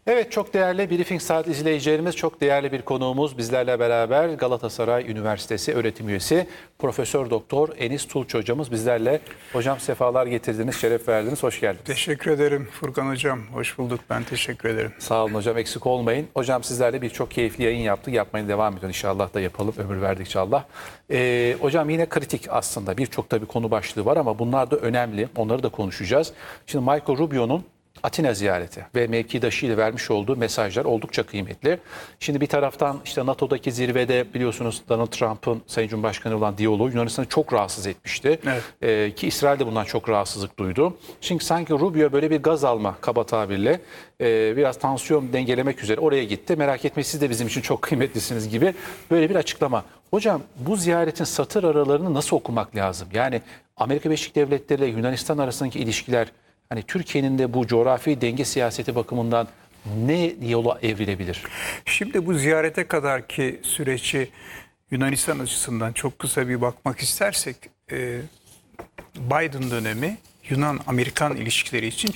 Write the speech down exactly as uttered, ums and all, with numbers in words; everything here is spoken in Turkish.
Evet, çok değerli Briefing Saat izleyicilerimiz, çok değerli bir konuğumuz bizlerle beraber Galatasaray Üniversitesi öğretim üyesi Profesör Doktor Enis Tulç hocamız bizlerle. Hocam sefalar getirdiniz, şeref verdiniz, hoş geldiniz. Teşekkür ederim Furkan hocam. Hoş bulduk. Ben teşekkür ederim. Sağ olun hocam, eksik olmayın. Hocam sizlerle birçok keyifli yayın yaptık. Yapmaya devam ediyoruz. İnşallah da yapalım. Ömür verdikçe Allah. Ee, hocam yine kritik aslında. Birçok tabii konu başlığı var ama bunlar da önemli. Onları da konuşacağız. Şimdi Marco Rubio'nun Atina ziyareti ve mevkidaşı ile vermiş olduğu mesajlar oldukça kıymetli. Şimdi bir taraftan işte NATO'daki zirvede biliyorsunuz Donald Trump'ın Sayın Cumhurbaşkanı olan diyaloğu Yunanistan'ı çok rahatsız etmişti. Evet. Ee, ki İsrail de bundan çok rahatsızlık duydu. Şimdi sanki Rubio böyle bir gaz alma kaba tabirle e, biraz tansiyon dengelemek üzere oraya gitti. Merak etmeyin, siz de bizim için çok kıymetlisiniz gibi böyle bir açıklama. Hocam bu ziyaretin satır aralarını nasıl okumak lazım? Yani Amerika Birleşik Devletleri ile Yunanistan arasındaki ilişkiler, hani Türkiye'nin de bu coğrafi denge siyaseti bakımından ne yola evrilebilir? Şimdi bu ziyarete kadarki süreci Yunanistan açısından çok kısa bir bakmak istersek, Biden dönemi Yunan-Amerikan ilişkileri için